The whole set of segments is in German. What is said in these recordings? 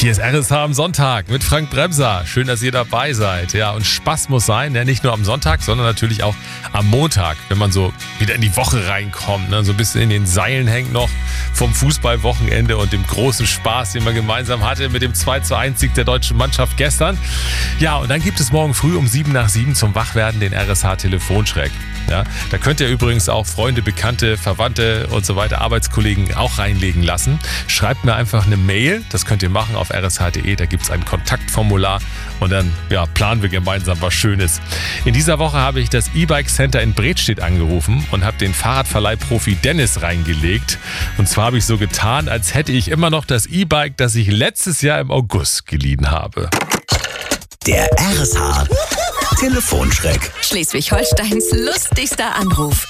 Hier ist RSH am Sonntag mit Frank Bremser. Schön, dass ihr dabei seid. Ja, und Spaß muss sein, ja, nicht nur am Sonntag, sondern natürlich auch am Montag, wenn man so wieder in die Woche reinkommt, ne, so ein bisschen in den Seilen hängt noch vom Fußballwochenende und dem großen Spaß, den man gemeinsam hatte mit dem 2:1-Sieg der deutschen Mannschaft gestern. Ja, und dann gibt es morgen früh um 7:07 zum Wachwerden den RSH-Telefonschreck. Ja, da könnt ihr übrigens auch Freunde, Bekannte, Verwandte und so weiter, Arbeitskollegen auch reinlegen lassen. Schreibt mir einfach eine Mail, das könnt ihr machen auf rsh.de, da gibt es ein Kontaktformular und dann planen wir gemeinsam was Schönes. In dieser Woche habe ich das E-Bike Center in Bredstedt angerufen und habe den Fahrradverleihprofi Dennis reingelegt. Und zwar habe ich so getan, als hätte ich immer noch das E-Bike, das ich letztes Jahr im August geliehen habe. Der RSH Telefonschreck. Schleswig-Holsteins lustigster Anruf.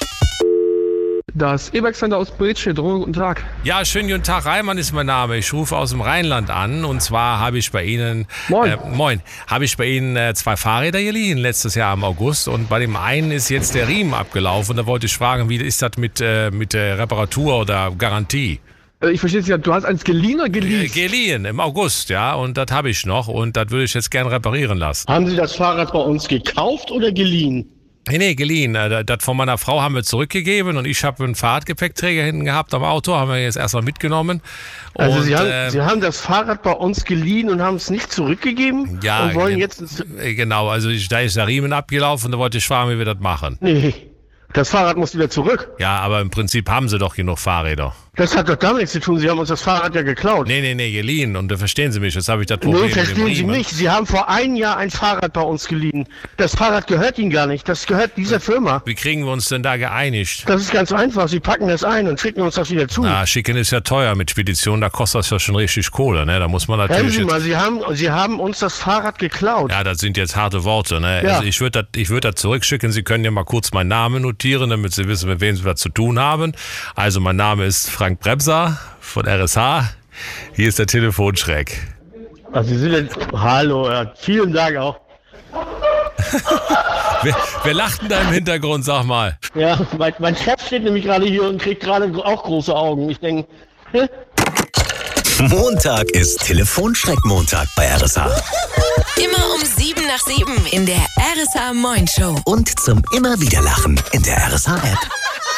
Das E-Bike Center aus Bredstedt. Guten Tag. Ja, schönen guten Tag. Reimann ist mein Name. Ich rufe aus dem Rheinland an. Und zwar habe ich bei Ihnen... Moin. Habe ich bei Ihnen 2 Fahrräder geliehen letztes Jahr im August. Und bei dem einen ist jetzt der Riemen abgelaufen. Da wollte ich fragen, wie ist das mit der Reparatur oder Garantie? Ich verstehe es ja, du hast eins geliehen oder geleast? Geliehen im August, ja. Und das habe ich noch. Und das würde ich jetzt gern reparieren lassen. Haben Sie das Fahrrad bei uns gekauft oder geliehen? Nee, geliehen. Das von meiner Frau haben wir zurückgegeben und ich habe einen Fahrradgepäckträger hinten gehabt am Auto, haben wir jetzt erstmal mitgenommen. Also und, Sie haben das Fahrrad bei uns geliehen und haben es nicht zurückgegeben? Ja, und wollen jetzt... Genau, also da ist der Riemen abgelaufen und da wollte ich fragen, wie wir das machen. Nee, das Fahrrad muss wieder zurück. Ja, aber im Prinzip haben Sie doch genug Fahrräder. Das hat doch damit nichts zu tun, Sie haben uns das Fahrrad ja geklaut. Nee, geliehen. Und verstehen Sie mich, jetzt habe ich das Problem Nee, mit dem verstehen Sie Riemen. nicht. Sie haben vor einem Jahr ein Fahrrad bei uns geliehen. Das Fahrrad gehört Ihnen gar nicht. Das gehört dieser Firma. Wie kriegen wir uns denn da geeinigt? Das ist ganz einfach. Sie packen das ein und schicken uns das wieder zu. Schicken ist ja teuer mit Spedition, da kostet das ja schon richtig Kohle, ne? Da muss man Hören natürlich... Sie mal, Sie haben uns das Fahrrad geklaut. Ja, das sind jetzt harte Worte, ne? Ja. Also ich würde das zurückschicken. Sie können ja mal kurz meinen Namen notieren, damit Sie wissen, mit wem Sie was zu tun haben. Also mein Name ist Frank Bremser von RSH. Hier ist der Telefonschreck. Also Sie sind jetzt... Hallo, ja, vielen Dank auch. Wer lacht denn da im Hintergrund, sag mal? Ja, mein Chef steht nämlich gerade hier und kriegt gerade auch große Augen. Ich denke... Montag ist Telefonschreck-Montag bei RSH. Immer um 6:07 in der RSH Moin Show. Und zum Immer-Wieder-Lachen in der RSH-App.